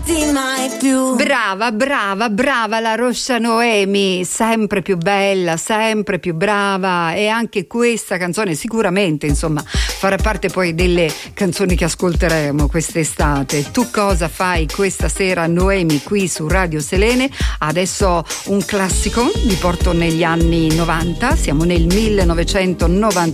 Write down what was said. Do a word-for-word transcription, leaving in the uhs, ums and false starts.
lasciarti mai più. Brava, brava, brava la Rossa Noemi, sempre più bella, sempre più brava, e anche questa canzone sicuramente, insomma, farà parte poi delle canzoni che ascolteremo quest'estate. Tu cosa fai questa sera, Noemi, qui su Radio Selene? Adesso un classico, vi porto negli anni novanta, siamo nel millenovecentonovanta.